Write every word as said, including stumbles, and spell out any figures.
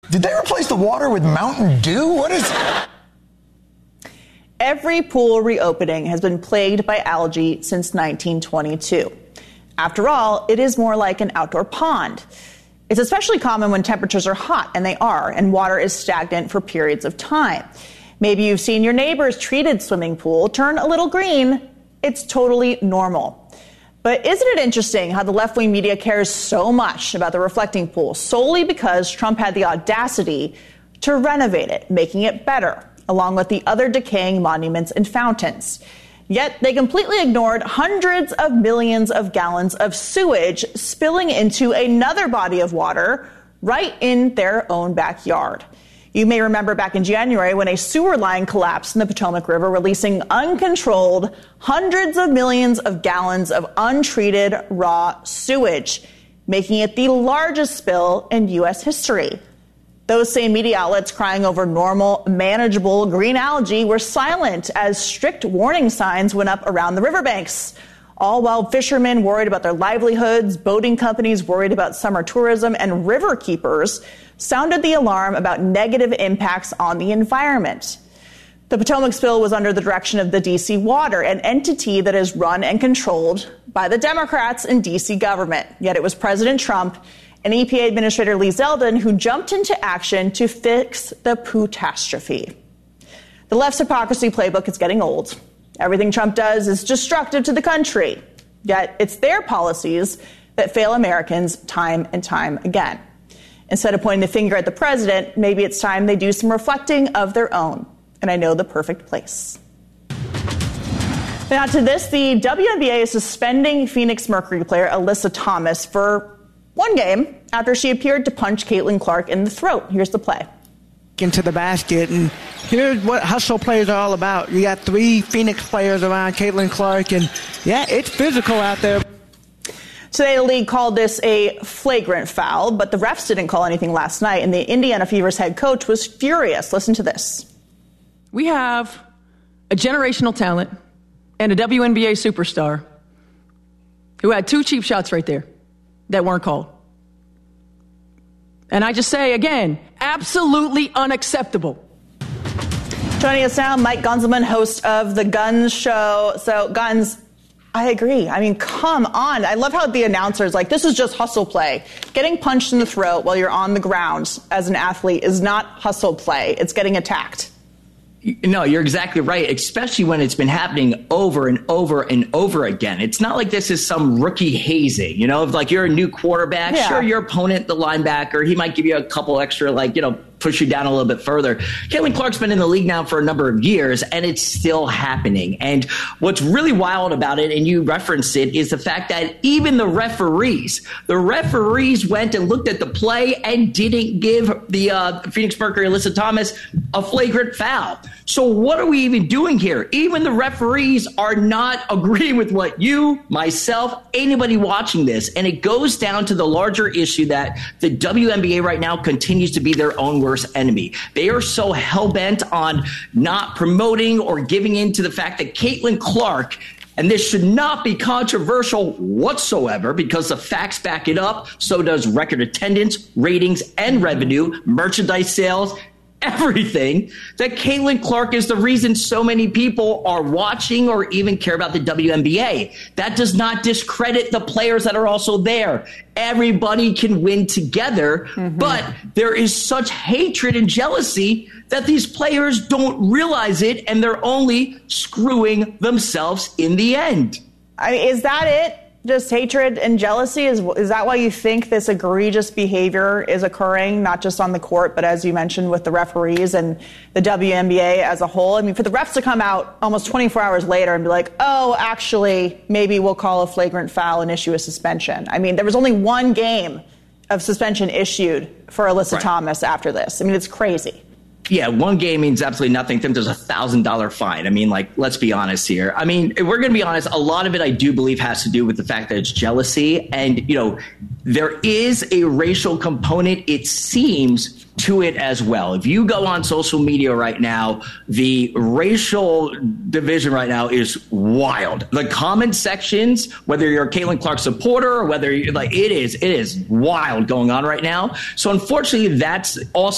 Did they replace the water with Mountain Dew? What is... Every pool reopening has been plagued by algae since nineteen twenty-two. After all, it is more like an outdoor pond. It's especially common when temperatures are hot, and they are, and water is stagnant for periods of time. Maybe you've seen your neighbor's treated swimming pool turn a little green. It's totally normal. But isn't it interesting how the left-wing media cares so much about the reflecting pool solely because Trump had the audacity to renovate it, making it better, along with the other decaying monuments and fountains. Yet they completely ignored hundreds of millions of gallons of sewage spilling into another body of water right in their own backyard. You may remember back in January when a sewer line collapsed in the Potomac River, releasing uncontrolled hundreds of millions of gallons of untreated raw sewage, making it the largest spill in U S history. Those same media outlets crying over normal, manageable green algae were silent as strict warning signs went up around the riverbanks, all while fishermen worried about their livelihoods, boating companies worried about summer tourism, and river keepers sounded the alarm about negative impacts on the environment. The Potomac spill was under the direction of the D C Water, an entity that is run and controlled by the Democrats in D C government. Yet it was President Trump and E P A Administrator Lee Zeldin who jumped into action to fix the poo-tastrophe. The left's hypocrisy playbook is getting old. Everything Trump does is destructive to the country. Yet it's their policies that fail Americans time and time again. Instead of pointing the finger at the president, maybe it's time they do some reflecting of their own. And I know the perfect place. Now to this, the W N B A is suspending Phoenix Mercury player Alyssa Thomas for one game after she appeared to punch Caitlin Clark in the throat. Here's the play. Into the basket, and here's what hustle players are all about. You got three Phoenix players around Caitlin Clark, and yeah, it's physical out there. Today, the league called this a flagrant foul, but the refs didn't call anything last night, and the Indiana Fever's head coach was furious. Listen to this. We have a generational talent and a W N B A superstar who had two cheap shots right there that weren't called. And I just say, again, absolutely unacceptable. Joining us now, Mike Gunzelman, host of The Guns Show. So, Guns, I agree. I mean, come on. I love how the announcer's like, this is just hustle play. Getting punched in the throat while you're on the ground as an athlete is not hustle play. It's getting attacked. No, you're exactly right, especially when it's been happening over and over and over again. It's not like this is some rookie hazing, you know, if like you're a new quarterback, yeah. Sure, your opponent, the linebacker, he might give you a couple extra, like, you know, push you down a little bit further. Caitlin Clark's been in the league now for a number of years, and it's still happening. And what's really wild about it, and you referenced it, is the fact that even the referees, the referees went and looked at the play and didn't give the uh, Phoenix Mercury, Alyssa Thomas, a flagrant foul. So what are we even doing here? Even the referees are not agreeing with what you, myself, anybody watching this. And it goes down to the larger issue that the W N B A right now continues to be their own worst enemy. They are so hell-bent on not promoting or giving in to the fact that Caitlin Clark, and this should not be controversial whatsoever because the facts back it up, so does record attendance, ratings, and revenue, merchandise sales, everything, that Caitlin Clark is the reason so many people are watching or even care about the W N B A. That does not discredit the players that are also there. Everybody can win together, mm-hmm. but there is such hatred and jealousy that these players don't realize it, and they're only screwing themselves in the end. I mean, is that it? Just hatred and jealousy? Is is that why you think this egregious behavior is occurring, not just on the court, but as you mentioned with the referees and the W N B A as a whole? I mean, for the refs to come out almost twenty-four hours later and be like, oh, actually, maybe we'll call a flagrant foul and issue a suspension. I mean, there was only one game of suspension issued for Alyssa right. Thomas after this. I mean, it's crazy. Yeah, one game means absolutely nothing. I think there's a one thousand dollars fine. I mean, like, let's be honest here. I mean, if we're going to be honest, a lot of it I do believe has to do with the fact that it's jealousy. And, you know, there is a racial component, it seems, to it as well. If you go on social media right now, the racial division right now is wild. The comment sections, whether you're a Caitlin Clark supporter or whether you're like, it is, it is wild going on right now. So unfortunately, that's also